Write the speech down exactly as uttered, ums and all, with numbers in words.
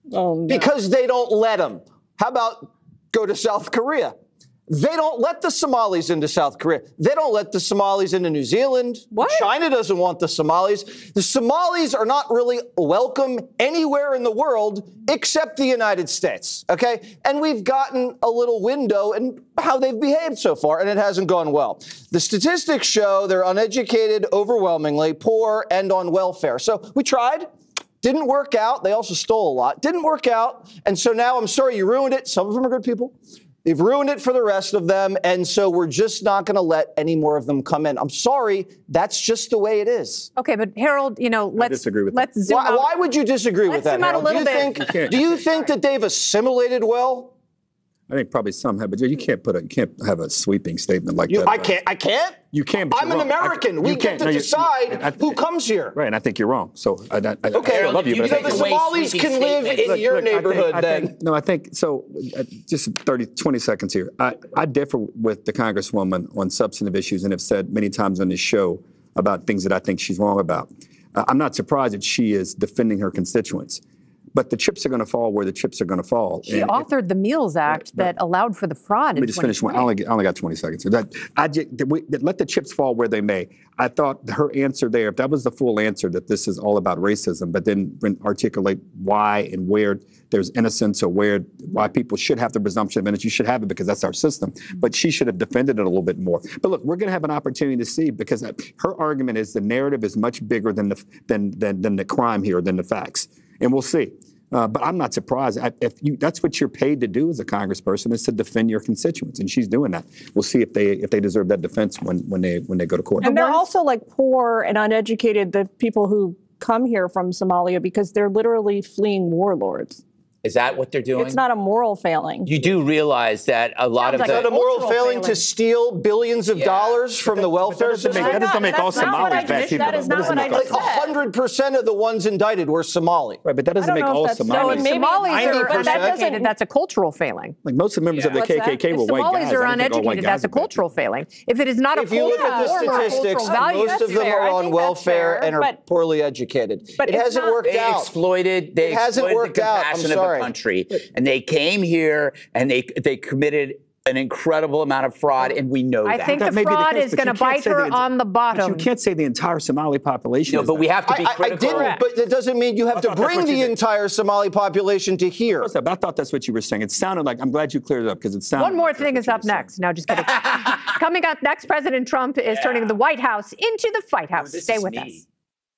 Oh, no. Because they don't let them. How about go to South Korea? They don't let the Somalis into South Korea. They don't let the Somalis into New Zealand. What? China doesn't want the Somalis. The Somalis are not really welcome anywhere in the world except the United States, okay? And we've gotten a little window in how they've behaved so far, and it hasn't gone well. The statistics show they're uneducated, overwhelmingly, poor, and on welfare. So we tried. Didn't work out. They also stole a lot. Didn't work out. And so now I'm sorry you ruined it. Some of them are good people. They've ruined it for the rest of them. And so we're just not going to let any more of them come in. I'm sorry. That's just the way it is. Okay, but Harold, you know, let's disagree with let's that. zoom Why, out. why would you disagree Let's with that, zoom out a Harold? Do little you bit. think, do you think that they've assimilated well? I think probably some have, but you can't put a, you can't have a sweeping statement like You, that. I can't. I can't. You can. But I'm you're an wrong. American. I, we you get can't. to No, you- decide I- who comes here. Right, and I think you're wrong. So I, I, I, Okay. I love you, You but know I the think, Somalis can live in Look, your look, I think- neighborhood. I then think, no, I think so. Uh, just thirty, twenty seconds here. I, I differ with the Congresswoman on substantive issues, and have said many times on this show about things that I think she's wrong about. Uh, I'm not surprised that she is defending her constituents. But the chips are going to fall where the chips are going to fall. She And authored the Meals Act that allowed for the fraud. Let me just finish one. I only, I only got twenty seconds. That, I just, that we, that let the chips fall where they may. I thought her answer there, if that was the full answer, that this is all about racism, but then articulate why and where there's innocence, or where why people should have the presumption of innocence. You should have it because that's our system. But she should have defended it a little bit more. But look, we're going to have an opportunity to see, because her argument is the narrative is much bigger than the than than, than the crime here, than the facts, and we'll see. Uh, but I'm not surprised. I, if you, that's what you're paid to do as a congressperson, is to defend your constituents, and she's doing that. We'll see if they if they deserve that defense when when they when they go to court. And they're also like poor and uneducated, the people who come here from Somalia, because they're literally fleeing warlords. Is that what they're doing? It's not a moral failing. You do realize that a lot Sounds of like the... Is that a moral cultural failing, failing. to steal billions of Yeah. dollars from the welfare doesn't system? make- that doesn't make all That's not what I Somalis bad just- people, That is though. not That what I doesn't just Like make said. one hundred percent of the ones indicted were Somali. Right, but that doesn't I don't make know all if that's- So Somalis. if maybe Somalis are ninety percent. uneducated, that's a cultural failing. Like most of the members of the What's K K that? K If were white Somalis guys. are I don't think all white uneducated, guys that's a are bad cultural people. failing. If it is not a If you look cultural at the norm or a statistics, cultural value, most that's of them fair. are I on think that's welfare fair, and are but- poorly educated. but It it's hasn't not- worked They out. exploited. They It hasn't exploited worked the out. I'm compassion of sorry. the country, and they came here and they they committed an incredible amount of fraud, and we know I that. think That the may be the fraud case, is but going to you can't bite say her the- on the But bottom. you can't say the entire Somali population. no, is but that. we have to be I, I, I critical. didn't, but that doesn't mean you have I to thought that's bring what you the did. entire Somali population to here. But I thought that's what you were saying. It sounded like, I'm glad you cleared it up, because it sounded One more like that's thing what is you up were saying. next. No, just kidding. Coming up next, President Trump is turning the White House into the Fight House. This Stay is with me. us.